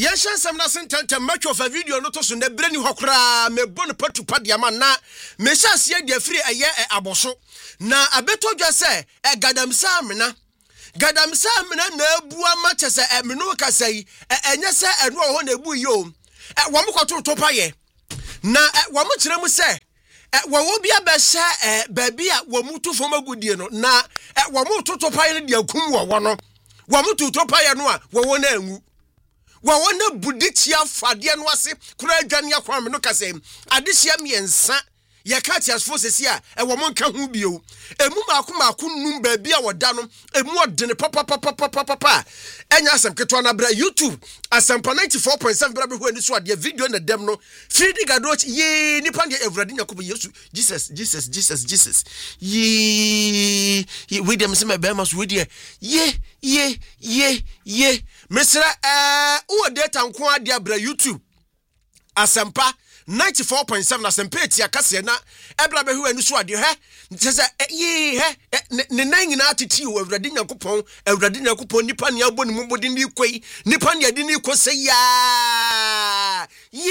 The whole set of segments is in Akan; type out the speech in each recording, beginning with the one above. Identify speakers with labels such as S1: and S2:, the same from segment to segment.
S1: Yesha samna sententa match of a video no to so na brani hokra me bon patu padiama na me sase dia free eye aboso na abeto dwa se gadamsa amena na abua ma chese emeno kasai enye se eno ho na ebu yo wo mkoto to paye na wo mo kire mu se wo bia be se baabi a wo mutu fom agudie no na wo mo to paye no dia kum wo no wo mo to paye no a wo na angu wawona buditia fade no ase kura adwane akwa me no kase adehia miensa ye ka ti asfo sesi a wo mo nka ho bio emu maako num baabi a woda no emu odene papa enya asem keto na bra YouTube asempa 94.7 bra be ho ani so ade video na dem no fridi gadoch ye nipa de Awurade Nyakobo Yesu Jesus ye we dem se me be mas we de ye mesra o data nko ade abra YouTube asempa 94.7 asempa etia kase na ebra be hu ani so ade ntese ne nanyina atiti o Awurade Nyankopon nipa ne aboni mubodi ni kwei nipa ne ade ni kose ya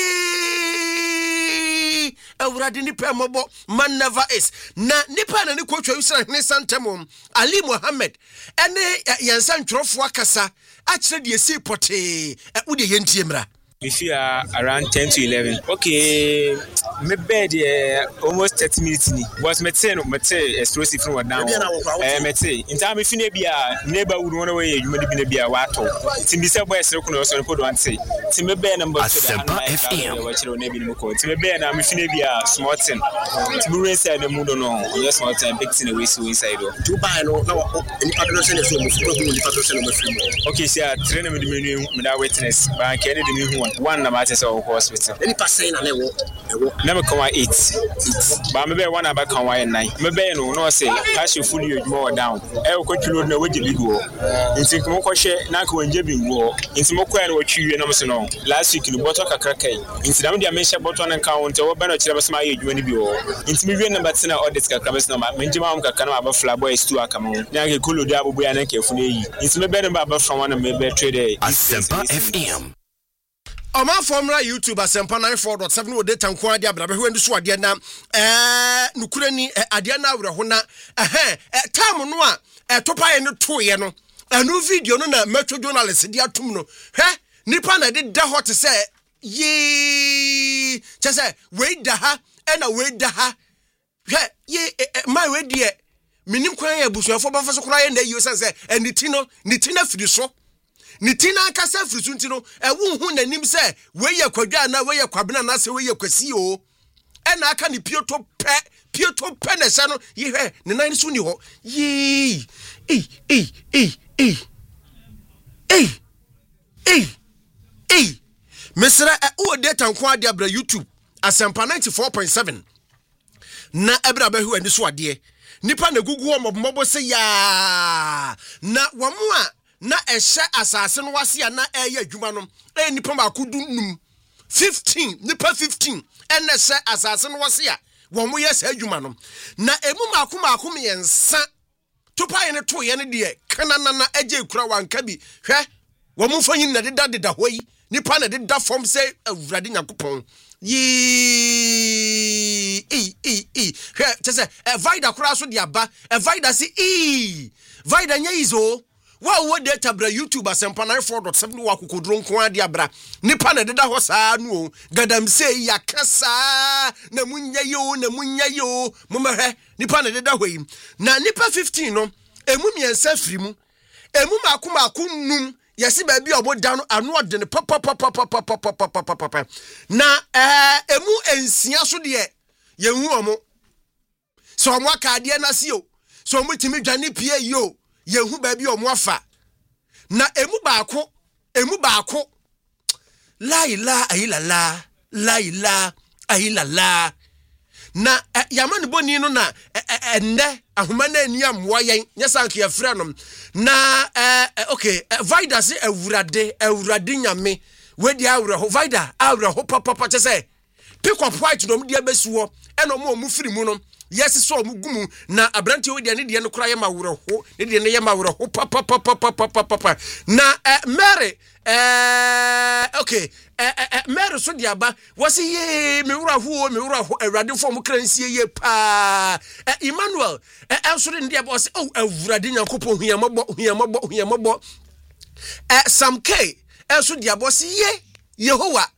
S1: Awurade ni pe mobo man never is na nipa na ne kwotwa yusra ne santemom Ali Mohammed ene yensan twrofo akasa a kire de esi pote wo de yentie mra.
S2: If you are around 10 to 11, okay, my bed almost 30 minutes. Was explosive from what now? In time, if you be a neighborhood one way, you may be a water. Timmy said, "West also put one say, Timmy Ben and FM, what you may be more. Timmy Ben, I'm if you be a small thing. Timmy said the mood on your small time, big thing away so inside. To buy no, any patronation is okay, sir, train with the menu without witness, but I can't do one about so hospital. Any passing and never come 8. But maybe one about come 9. Maybe no say cash you fully more down. I will continue no way to be go. In Sinko share Nako and Jebin war. In Smoke and what you know. Last week in the bottle of crack. In Sidam, the Mesha bottom and count or Banner Chabas my age when you go. In Smivian number 10 or this Cabas number. Menjimam Kakana about flyboys to Akamo. Nagi Kulu Dabu Bianake Funi. In Smibetter Baba from one of maybe trade.
S3: Asempa FM.
S1: Oma formula YouTube asempa 94.7 wo data nko ade abra be ho ndi so ade na nukure ni ade na awre ho na time no a topaye no toye no anu video no na metro journalist dia atum no nipa na de da hot say ye chese we da ha na we da ha ye my we de minim kwan ya busuafo ba faso kura ye na yi sense ni tina firi so nitina kasa frisunti no ewu hu nanim se we ye kwadwa na we ye kwabena na se we ye kwasi o ena aka ni pieto pe na se no ye hwe ne nan so ni ho ye mesra o data nko ade abra YouTube asempa 94.7 na ebra ba hu ani so ade nipa na gugu o mobo se ya na wamu a na ehye asase no wase ya na eye adwuma no nipa makodu num 15 nipa 15 ene ehye asase no wase ya wo mo ye sa adwuma no na emu maako yensa topa ye ne to ye ne de kanana na eje kura wanka bi hwe wo mo fanyin na deda hoyi nipa na deda form say Awurade Nyankopon yi hwe tese vida kura so de aba vida si vida nya izo wo data bra YouTube asempa 94.7 wa kokodro nko ade abra nipa na deda ho saa no gadamse ya kasa na munya yo momahwe nipa na deda hoyi na nipa 15 no emu miensa firi mu emu maako num yesi ba bi oboda no anu ode ne papa na emu ensia so de ye hu omo so omo aka de na si o so omo timi dwane pie yo yehu ba bi omo afa na emu baako la ilaha illallah na yamane boni no na enne ahoma na ani amwo yen nyesanke afra no na okay vida se Awurade nyame wedi awre ho vida awre ho papa chese pick up white no mde abesuo eno mo firi mu no yes so mu gumu na abranti we de ne de no kura ye mawre ho ne de ne ye mawre ho papa na Mary okay Mary so diaba was ye me wura ho awurade form kransie ye pa Emmanuel also in dia boss oh awurade nyankopon huamabo Sam K also dia boss ye Yehowa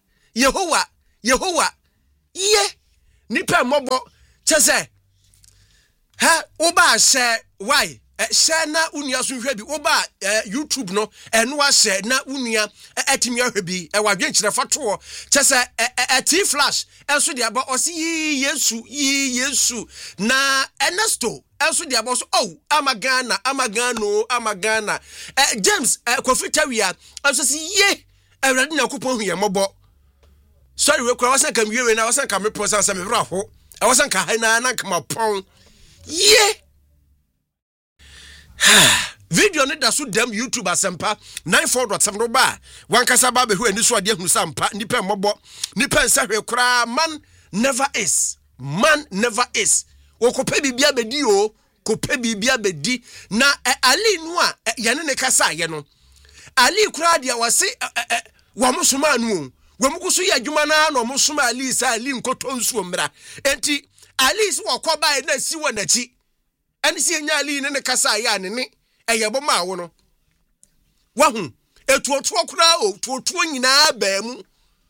S1: ye nipa mobo chese ha oba she why share na unia so hwe bi oba YouTube no eno a share na unia atimi ahwe bi e wadwen kire fato chese T flash enso de aba osi Yesu na Ernesto enso de aba so oh amagana James Kofitawia enso si ye awrade nyakopon hu ye mobo sorry we kwa wasan kam wiwe na wasan kam reposa sam bra ho wasan ka na na kama pon ye video ne da so dem YouTube asempa 94.7 ba wankasa ba be hu ani so ade hu sampa nipa mobo nipa nsahwe kra man never is wokope bibia bedi o kope bibia bedi na ali nu a yane ne kasa ye no ali kra dia wase wo musoma anu wamukusu ya adwuma na no musoma ali sa ali nkoto nsuo mra enti ali si wokoba na si wonachi ani si enya ali ne kasa ya ne eyebo ma wo no wahu etuotuo kura o tuotuo nyina ba mu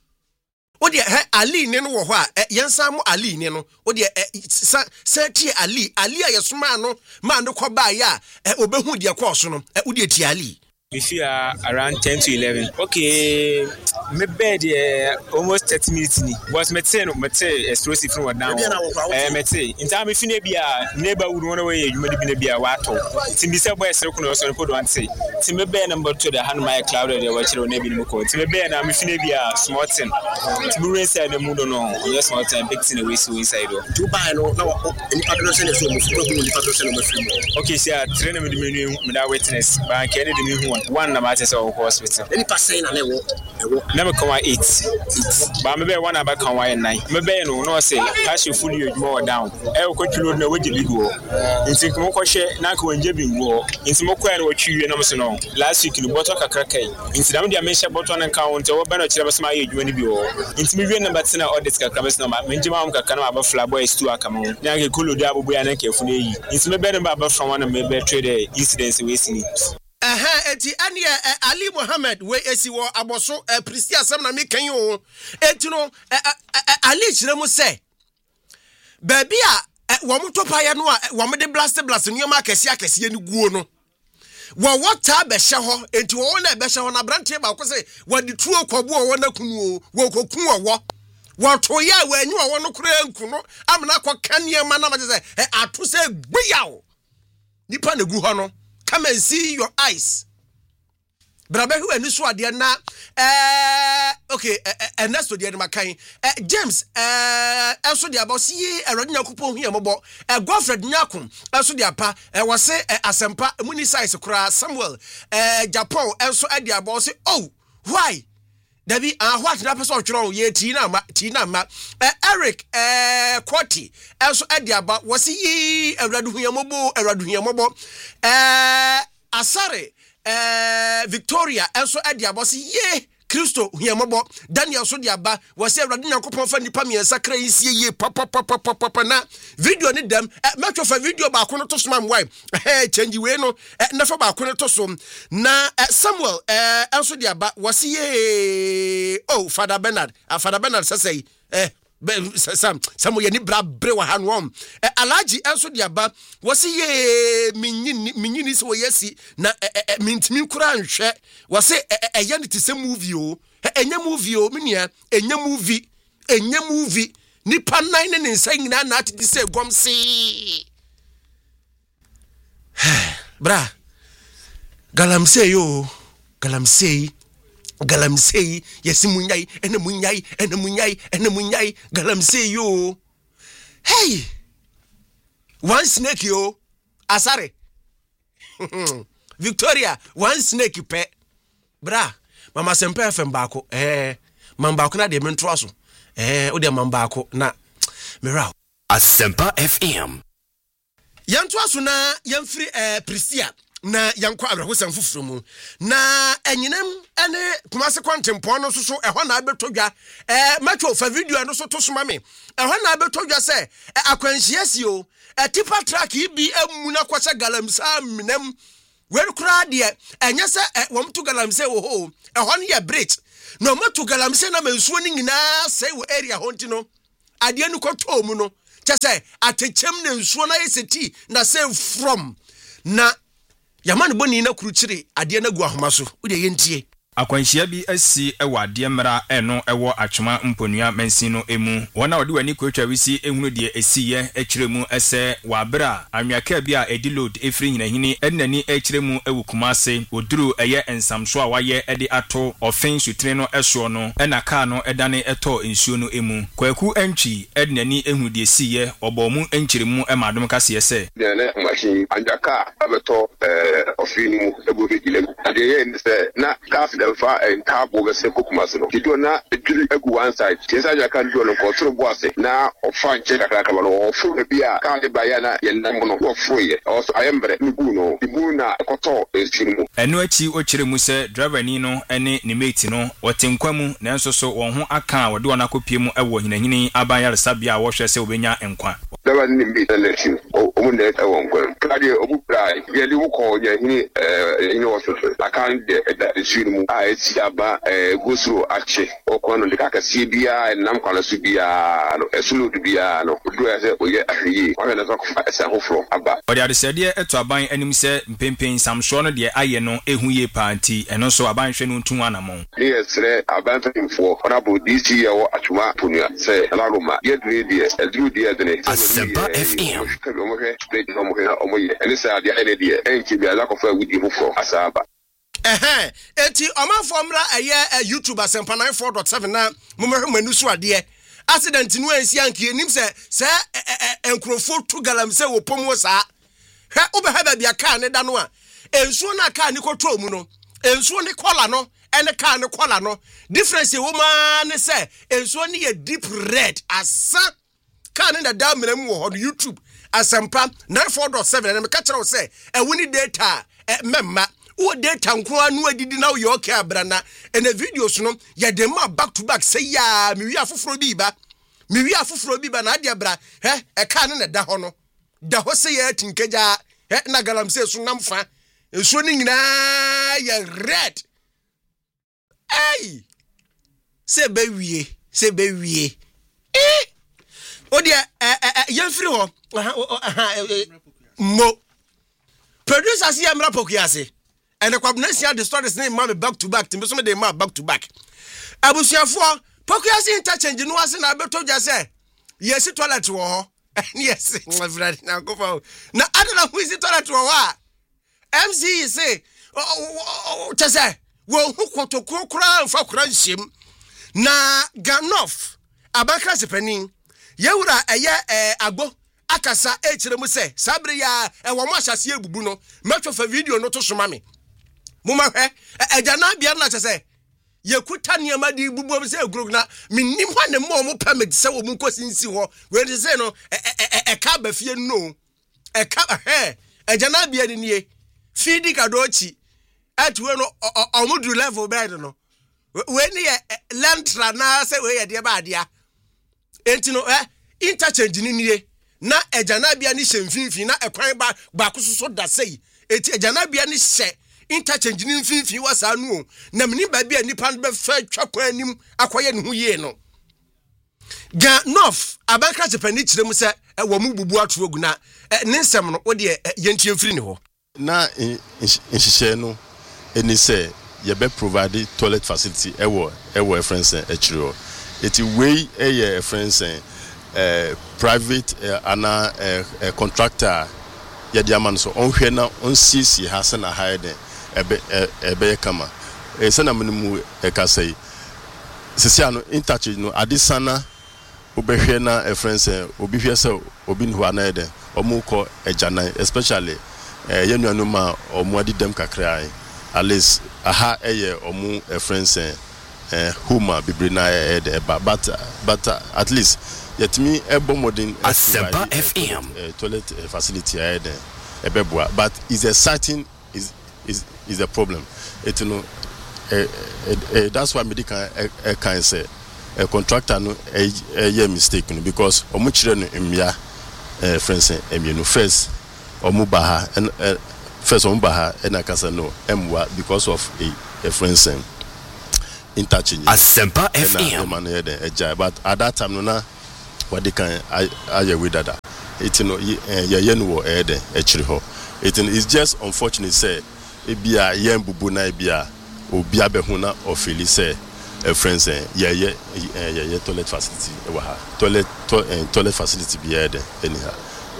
S1: odi ali ne no wo ho a yensa mo ali ne no odi sati ali a yesoma no ma no koba ya obehu de koso no odi eti ali.
S2: We feel around 10 to 11. Okay, my bed almost 30 minutes. But me explosive from down. Me say in time if you be a neighborhood one way you may be a wato. Tim be say boy so kuno so put one say. Tim me bed number 2 the hand my cloud the watch no be no ko. Tim me bed na me fine be a small thing. Tim we say the mood no. Yes small thing big thing we so inside do. To buy no any patrolation is so the patrolation no free. Okay, say train me the menu me that witness. But can the one na matter so hospital any person na lewo never come 8 but me be one about come 9 me be no say cash full you more down ko kilo na waje bigo nti ko ko hye na ko wanje bigo nti mo kwa na watwi na mo so no last week no bottle kakra kai nti dam dia me hye bottle na count wo be no kire be so ma ye adwuma ni bi wo nti me wie number 10 na audit kakra be so ma me njima am kakra na aba fla boy stu aka mo na ke kolo dia abobo ya na ke fu na yi nti me be no ba from one me be trade incidents we see
S1: eti ane Ali Mohammed we esi wo aboso pristi asem na me kan yo eti no Ali kiremu se baby a wo motopa ye no a wo mo de blast nyoma akese ni guo no wo wota be hye ho enti wo na be hye ho na brante ba ko se wo de tuo kwabo wo na kunu wo kokun wo to ya wo anyu wo no kura nku no amna ko kanie ma na ma se ato se gbeyawo nipa na gu ho no. Come and see your eyes. Brabe who and so ade na okay Ernesto de makai James also the about see erade nyakopon hu yembo Godfred Nyakom also the apa was say asempa muni size kura Samuel Japan also ade about say oh why Dabi what na person tworo ye tina ma Eric Kwoti also ade about was see erade hu yembo Asare Victoria also ade about ye Kristo huyamobo Daniel so diaba was say erade nyankopon fa nipa me sakra yisie ye papa na video ni dem match of a video ba kono to so mam why change we no na fa ba kono to so na Samuel also diaba was ye oh Father Bernard say Samuel ni brabre wa hanwom Alaji also diaba was ye minyini so yesi na mintimi kura nhwe was say eyaniti se movie o enya movie o menia enya movie nipa nine ne nsa nyina na ati se gomsi bra galamsey yesimunyai enemunyai galamsey yo hey one snake yo asare Victoria one snake pe bra mama sempa FM baako mamba ko na de mentro aso o de mamba ko na mera Asempa FM yanto aso na yamfiri Prisia na yankwa abrahosam fufuro mu na enyinem ene Kumasi Kwantempo no so ehɔ na abetodwa macho fa video no so to soma me ehɔ na abetodwa se akwanhia si o tipa track bi emu na kwasa galamsa minem wer kura de enye se wom to galamsa wo ho ehɔ no ye bridge no moto galamsa na mansuo ni nyina sei wo area honti no ade anu kɔtɔ mu no kyese atechem na nsuo na yeseti na say from na Yaman boni na kuruchire ade na gu ahoma so wo de yentie
S3: akwanhia bi asi ewa ade mmra eno ewo atwoma mponua mansin no emu wona ode wani kwatwa wisi ehunu de esiye ekiremu ese wabra anwaka bi a edi load efri nyinahini enani ekiremu ewu Kumasi oduru eye ensamso a waye ede ato ofen sutire no eso no ena kaa no edane eto nsuo no emu kwaku antwi enani ehunu de esiye obomu enkiremu emadom kase ese
S4: ne machine anjaka abeto ofin mu ebo begile ade ye nse na gas fa entabo be se Kumasi no kido na eduri egu one side tesa ja kan do no control boase na ofanche kakaka ba no ofu be a ka de ba ya na ye nam no ofu ye also ayembre nibu no ibu na koto esirimu
S3: eno achi o kire mu se driver ni no ene ni mate no wotenkwamu na enso so won ho aka wode wona kopie mu ewo hinahini abanyare sabia wo hwe se obenya enkwa
S4: driver ni mbi na chi o mu na ewo nkwa kade obu prai ye li wo ko ye hini ni wo so akan de esirimu esi aba gosuro ache okono likaka sibia nam kwala subia no esulu bia no do ya se oye ahyi wa na so esa hofro aba
S3: odi adesede eto aban anim se mpempen samso no de aye no ehu ye panti eno so aban hwe no ntu anamon
S4: yesre aban info honorable DC yawo atuma punia se alagoma ye dru de de
S5: Asempa FM
S4: omoye elisa de ene de enki bia lakofa wudi hofro asaba
S1: eti omafo mra YouTube Asempa 94.7 na momehwe manu so ade accident no ansi anke enim se enkrofo to galamse wo pomo saa hwe obeha ba bia car ne da no a ensuo na car ni kotro mu no ensuo ni kola no ene car ni kola no difference wo ma ne se ensuo ni ye deep red asa car ne da mram wo ho YouTube Asempa 94.7 na me ka kire wo se woni data memma wo data nko anu adidi na wo ye okay abrana ene videos no ye dem back to back say ya mi wi afoforo bi ba na ade bra ka ne da ho no da ho say ya tinkeja na galamse so namfa enso ni nyina ye red se be wie o de ye firi ho mo producers ya mra pokiase and the Kwabnesi the stories name ma back to back timbe so me dey ma back to back abusuafo pokiase interchange no ase na beto ja say yes toilet wo ho yes my friend na go for na adana who is toilet wo ho MC say tese wo hu kotokro kura mfa kura nhyem na Ganof abakra sepanin yewura eye agbo akasa ekire mu se sabre ya wo mo ahyase ebubu no metwo fa video no to soma me muma hwe ejana bia na chese yekuta niama di bubu se egro na minnim hwane mo permit se wo mu nkosinsi ho we dey say no ka ba fie no ka ejana bia ni nie fidi kadochi atwe no omudu level bed no we ni lantra na se we ye de ba dia enti no interchange ni nie na ejana bia ni hemfinfin na ekwan ba kusoso da sei eti ejana bia ni hye interchange ni mfinfin wasa nu na mni ba bia nipa be fa twakwa anim akoye ne hu ye no Ganof abanka Japani kire mu se wo mu bubu atu ogu na ne nsem no wo de yentie mfiri ne ho
S6: na nhihye no eni se ye be provide toilet facility ewo friends ekiro eti we eye friends private ana contractor ye dia man so onhwe na onsisi ha se na ha de ebe kama se na mnimu ka sei sisi no interchange no adisana obehwe na friends obi hwe se obi nhu ana ede omuko ejana especially yenuanu ma omwadi dem kakra at least aha eye omu friends huma bibrina ede but at least yet me ebo modern
S5: Asempa FM
S6: toilet facility ede ebeboa but is a is the problem. It that's why medical can say a contractor no a mistake because omuchire no emia friends first omubaha and first omubaha and akasa no emwa because of a friends interchange
S5: Asempa FM
S6: but at that time no na what they can I with that it no ye no e de echiri ho it is just unfortunate say e bia ye bubu na bia obi abehu na ofili say friends ye toilet facility toilet facility bia de anyhow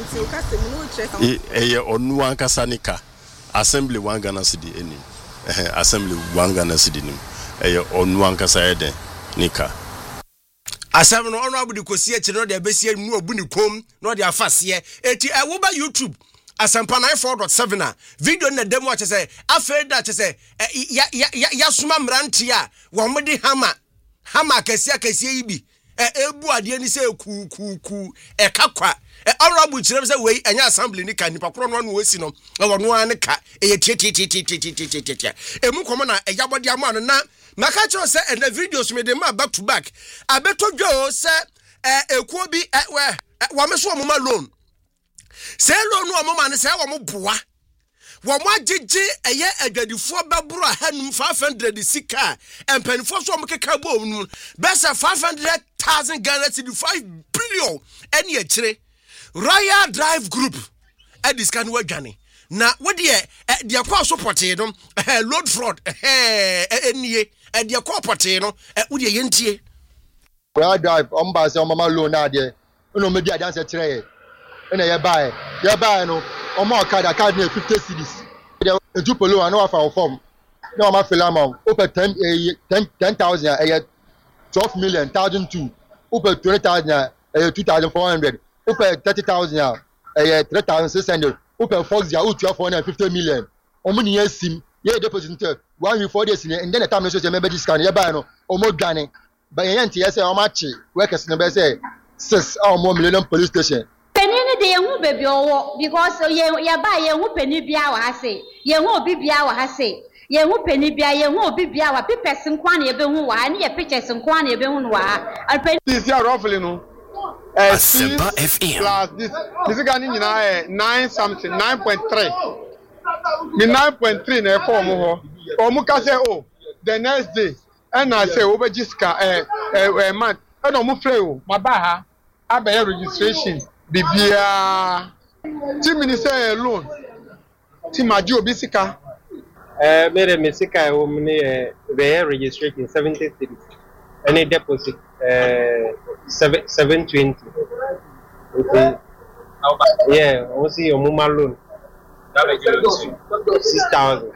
S6: onu ankasa nika assembly one Ghana cedi eni assembly one Ghana cedi nim onu ankasa ye de nika
S1: asem no honorable de kosi e no de besie mu obu ni kom no de afase eti wo ba YouTube Asampa 94.7 a video na demo ache say afeda ache say ya suma mranti a wo mde hama kesi ibi ebu ade ni say ku kakwa honorable chirem say we anya assembly ni ka nipa kro no no wesi no wo no an ka tie emu komo na yabode ama no na maka cho say and the videos me dey ma back to back abeto dwo say ekuo bi wa me so mo ma loan say loan no mo ma ne say wo mo boa wo mo agege eye adwadifo baburo hanum 500 sika empanifo so mo keka bo nu besa 500,000 Ghana cedi 5 billion eni a kire Royal Drive Group e discan wadwane na wo de kwa support no load fraud enie de kwa support no wo de yentie
S7: Royal Drive omba se mama loan na de no me di adanse kire ena ye buy no omo okada card na 50 cedis de two polo and offer form no ma fill amount open 10,000 12 million 1,002 open 20,000 2,400 open 30,000 3,600 open fox ya 450 million omo ni yasim ye deposit 1 week 4 days and then the time so say me be discount ye buy no omo dwane but ye nti ye say omo achi workers no be say 6 or more million police station
S8: penny de hu baby owo because ye buy ye hu penny bia wa hase ye hu obi bia wa hase ye hu penny bia ye hu obi bia wa pipes nkwa na ye be hu wa ni ye pictures nkwa na ye be hu no wa
S9: this year roughly no
S5: Asempa FM
S9: plus this guy nyina 9 something 9.3 me 9.3 na form ho omu ka say oh the next day and I say obejiska man and omu free o maba ha abaya registration bibia ti minister loan ti maji obisika
S10: mere mesika o mne be registration 70 cities any deposit 720 okay yeah o see omuma loan 6,000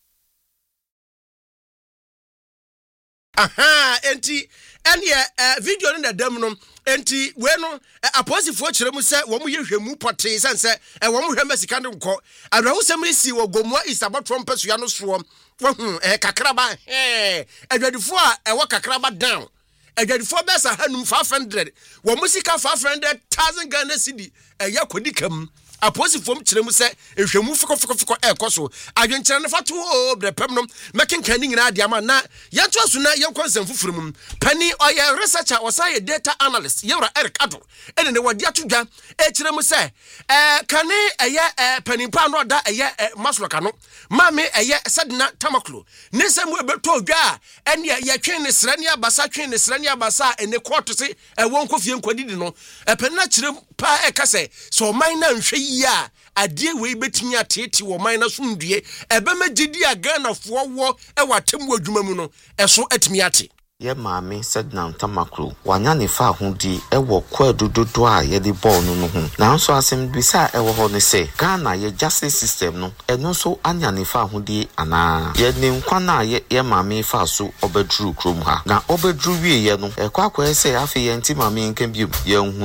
S1: enti ene video no dem no enti we no aposifo kiremu se wo mu yehwemu pote sense wo mu hwema sika de nko abrawo sem si wo gomua is about trompesu ya no so wo kakraba adwadifo a wo kakraba down adwadifo besa hanum 500 wo mu sika 500,000 Ghana cedi yakodikam aposifo kiremu se ehwemu fiko ekoso adwenkyere ne fato brepem no mekenkan ni nyina de ama na yanto aso na yenkonsem fufurum pani oye researcher osaye data analyst yewra Eric Ado ene ne wadi atodwa kiremu se kane pani pa no da masloka no mame sedna tamaklo ne semu ebeto odwa ene ye twen ne srani abasa ene court se wonko fie nkwadidi no pani na kirem pa ekase so man na nhwe ya adie we betimi atete wo man na so ndue ebema gidi a Ghana fo wo watem wadwuma mu no eso atimi ate
S5: ye maame sedna tamakro wanya ne fa ho di ewo kwadododo a ye de ball no ho nanso asem bisa ewo ho ne se Ghana ye justice system no eno so anya ne fa ho di ana ye ne nkwa na ye maame fa so obedru krom ha na obedru wie ye no ekwakwa se afi ye nti maame nkan bi ye nhunu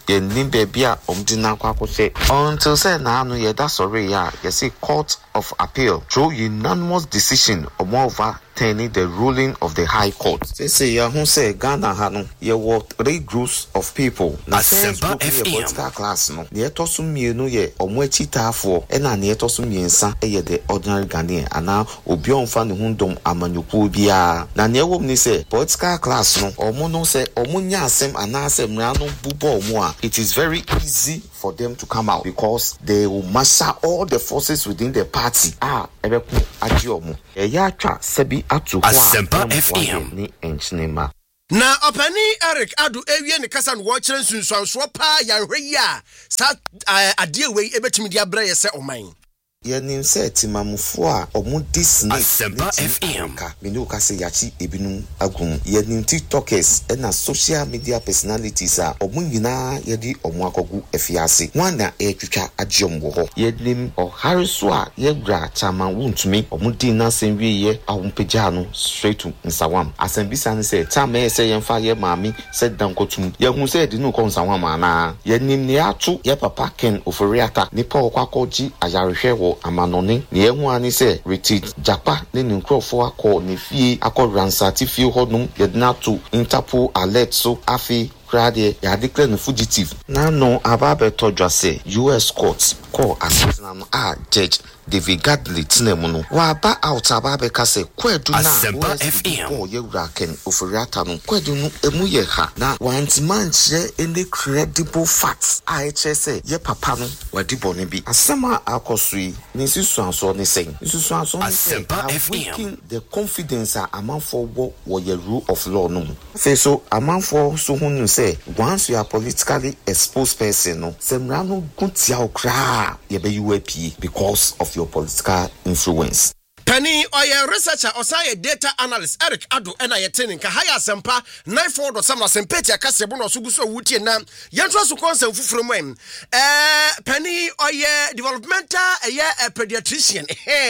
S5: ye nimbe bia omdina kwako se until say na anu ye da sorry ya ye see Court of Appeal through unanimous decision over turning the ruling of the High Court. Say ya who say Ghana hanu ye were 3 groups of people. Na Asempa FM political class no. Ne etosu mienu ye omwechitafo e na ne etosu miensa ye the ordinary Ghanaian ana obi onfa ne hundom amanyuku bia. Na ne wom ni say political class no omo no say omo nya asem ana asem no bubo omo a it is very easy for them to come out because they will master all the forces within the party. Ebeku adiomu. Ya twa sebi atu kwa Asempa FM ni enchinema.
S1: Na opani Eric Adu ewie ne kasa no wo kire nsunsuanso pa yanhwe yi a sa ade we ebetimi dia bra ye se oman.
S5: Yenim se timamufo a omu disney
S11: Asempa FM
S5: ka menu ka se yachi ebinum agum yenim tiktokers na social media personalities a omu nyina yedi omu akogu efiase wana etwitwa agiom wo ho yenim ohariso a yegra chaman wuntumi omu din na senwie ye awumpeja no straight to nsawam asembisa ne se tama se yemfa ye maami se dankotum ye hu se di no ko nsawam ana yenim ne atu ye papa Ken Oforiata nipa okwakoji ayarehwe amanoni ne ehu ani se Richard Japa ne nkrofo akọ ne fie akọ ransati fie hodum yedna to Interpol alert so afi krade ya declare no fugitive na no ababe todwa se US court call asesina no judge David Gadley tinemu no wa ba out ababe ka se kwedu na
S11: Asempa FM
S5: ye wura Ken Oforiata no kwedu no emu ye ha na wantiman che any credible facts se ye papa no wadi bone bi asema akosui ni sisuanso ni sen sisuanso ni
S11: Asempa FM
S5: the confidence among for wo ye rule of law no fe so among for so hunu say once you are politically exposed person no semra no gutia okra ye be UAP because of your political influence.
S1: Penny oye researcher osaye data analyst Eric Adu ena yetene nka haya Asempa 94 samna sempeti akase bono suguso wutie na yentro su konsen fufuro mu Penny oye developmental pediatrician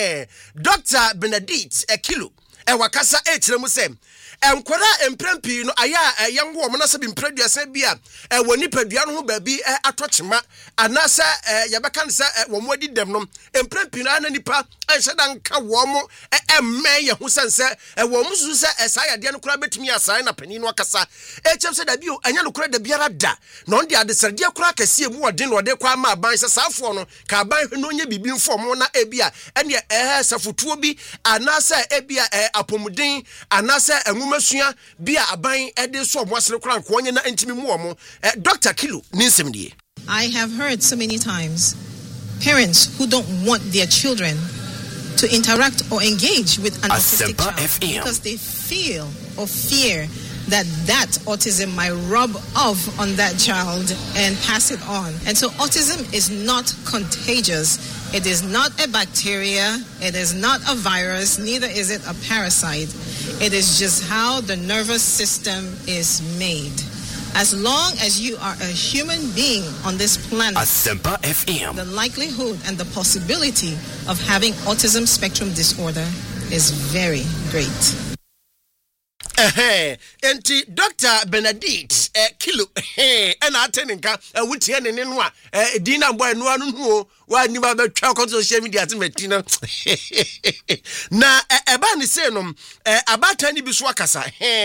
S1: Dr. Benedict Kilo wakasa etire mu sem enkwara emprempi no aya yango o monase bi mpraduasa bia woni padua no ho ba bi atochema anasa yebeka ne se wo mo adi dem no emprempi no ana nipa enheda nka wo mo emme ye ho sense wo mo su se esaya de no kura betumi asai na pani no akasa echem se da bi o anya no kura da biara da no de adeserde kura kase mu ode no de kwa ma ban se safo no ka ban no nya bibi mfom na ebia ene safotuo bi anasa ebia apomuden anasa masua bia aban ede so omwasere kran ko onye na ntimi mu omo Dr. Kilo ninsem die.
S12: I have heard so many times parents who don't want their children to interact or engage with an autistic child because they feel or fear that autism might rub off on that child and pass it on. And so autism is not contagious. It is not a bacteria. It is not a virus. Neither is it a parasite. It is just how the nervous system is made. As long as you are a human being on this planet,
S11: Asempa FM,
S12: the likelihood and the possibility of having autism spectrum disorder is very great.
S1: Enti Dr. Benedict Kilo ena ateninka wutie ne no a dina boy no anu hu wa ni ba betwa ko social media atemati no na eba ni se no abata ni bi so akasa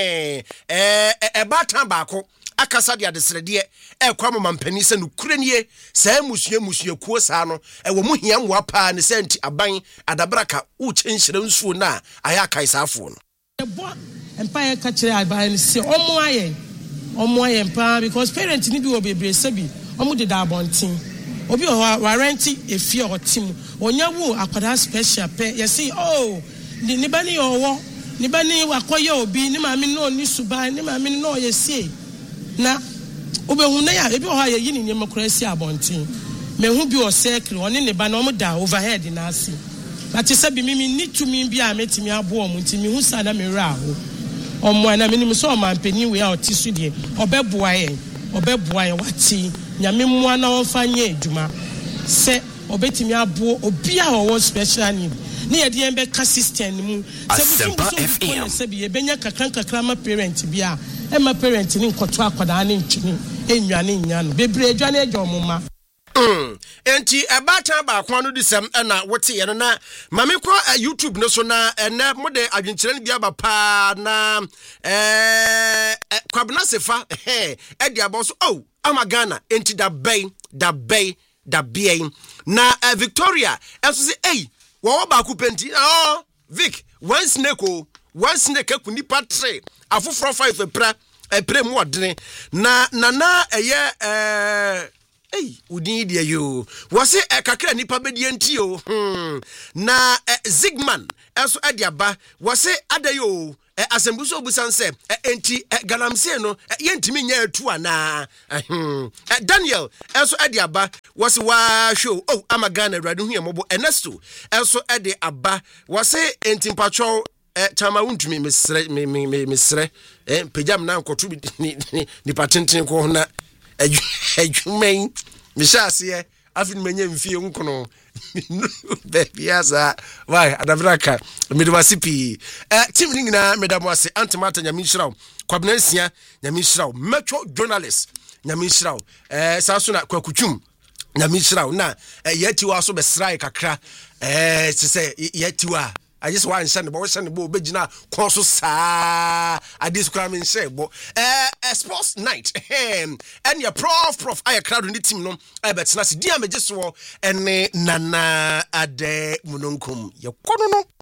S1: ebata baako akasa de adesrede kwa mampani se no kuranie saa musua kuo saa no wo mu hia mwa pa ne senti aban adabraka u chenhyire nsuo na aya kaisafo no
S13: empire kachire aban se omo aye mpa because parents ni bi obebre sabi omo de da abontin obi o warranty efie otim onya wu akwada special pe you see ni bani owo ni bani wakoye obi ni ma mi no ni suban ni ma mi no ye sie na obehu na ya ebi o ha ye yi ni nyemokra si abontin mehu bi o circle oni ne ba na omo da overhead na asi but sabi mi need to me bi a metimi abo omo ntimi hu sa na me ra ho omo na minim so man pani we a otisu de obeboa ye wati nyame mua na wonfa nye aduma se obetimi abo obi a wo special need ne ye de embe ka system mu se bi ye benya kakra ma parent bi a e ma parent ni nkoto akoda na ntwini enwane nya no bebre adwane adwo moma
S1: enti abata ba kwa no disem na wote ye no na mame ko YouTube no so na ene mode adwenkyere bia ba pa na kwabna sefa edi abo so amagana enti da bay na Victoria enso se wo ba ku penti Vic one snake akuni patre afoforo 5 pra mu odene na eye udin dia yo wose kakra nipa bedie nti yo na Zigman enso adiaba wose adayo asembuso obusanse enti galamse no yentimi nya atu ana Daniel enso adiaba wose wa show amagana radu hu yemobo Ernesto enso ade aba wose enti mpatwo chama untumi mesre pejam na nkotu ni patenten ko na adwumen mishase afin menye mfie nkono bebiaza why adabraka midwasipi team ningina medamwase antimata nyamishraw kwabnansia nyamishraw metro journalist nyamishraw saso na kwakutwum nyamishraw na yetiwa so besrai kakra se yetiwa I just want to send the boy Begina Consul Sa Adis Cramming Shebo sports night and your prof I crowd in the team no I bet Nasi Diame just war and Nana Ade Mununkum. Your